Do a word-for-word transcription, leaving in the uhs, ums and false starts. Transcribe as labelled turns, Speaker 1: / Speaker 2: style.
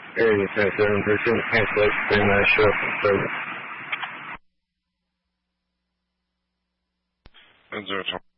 Speaker 1: eighty-seven percent. Thanks, Blake. Very nice show. Perfect.
Speaker 2: And zero